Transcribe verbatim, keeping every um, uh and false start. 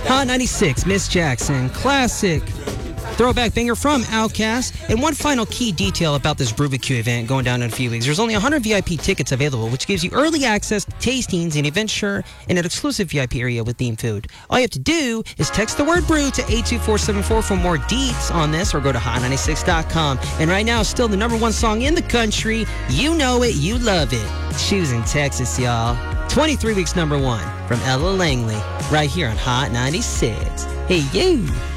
Hot ninety-six, Miss Jackson, classic throwback banger from Outkast. And one final key detail about this Bruvacue event going down in a few weeks. There's only one hundred V I P tickets available, which gives you early access to tastings and event sure and an exclusive V I P area with themed food. All you have to do is text the word brew to eight two four seven four for more deets on this, or go to hot ninety-six dot com. And right now, still the number one song in the country. You know it, you love it. Choosing Texas, y'all. twenty-three weeks number one from Ella Langley, right here on Hot ninety-six. Hey, you.